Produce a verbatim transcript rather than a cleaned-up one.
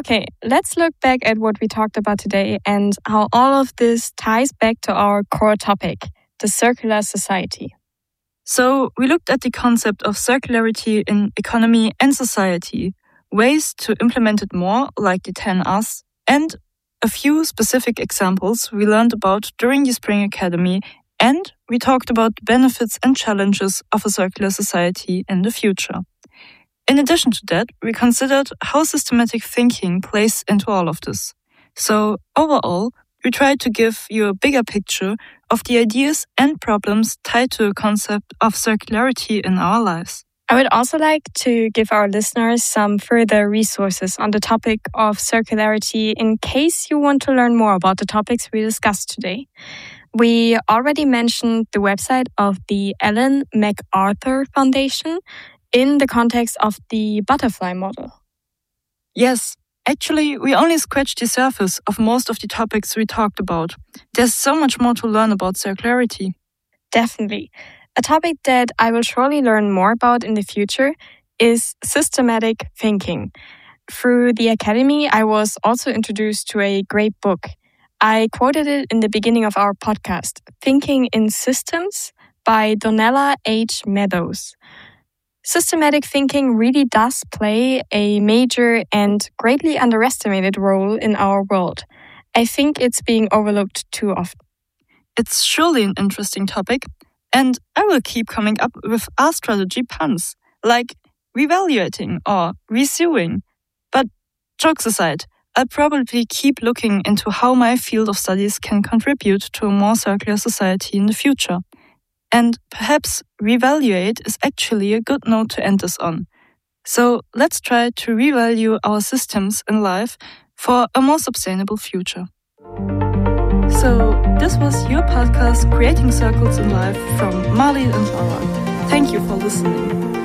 Okay, let's look back at what we talked about today and how all of this ties back to our core topic, the circular society. So, we looked at the concept of circularity in economy and society, ways to implement it more, like the ten R's, and a few specific examples we learned about during the Spring Academy, and we talked about the benefits and challenges of a circular society in the future. In addition to that, we considered how systematic thinking plays into all of this. So, overall, we tried to give you a bigger picture of the ideas and problems tied to the concept of circularity in our lives. I would also like to give our listeners some further resources on the topic of circularity in case you want to learn more about the topics we discussed today. We already mentioned the website of the Ellen MacArthur Foundation in the context of the butterfly model. Yes, actually, we only scratched the surface of most of the topics we talked about. There's so much more to learn about circularity. Definitely. A topic that I will surely learn more about in the future is systematic thinking. Through the Academy, I was also introduced to a great book. I quoted it in the beginning of our podcast, Thinking in Systems by Donella H. Meadows. Systematic thinking really does play a major and greatly underestimated role in our world. I think it's being overlooked too often. It's surely an interesting topic, and I will keep coming up with our strategy puns, like revaluating or resuing. But jokes aside, I'll probably keep looking into how my field of studies can contribute to a more circular society in the future. And perhaps revaluate is actually a good note to end this on. So let's try to revalue our systems in life for a more sustainable future. So this was your podcast, Creating Circles in Life, from Marlene and Laura. Thank you for listening.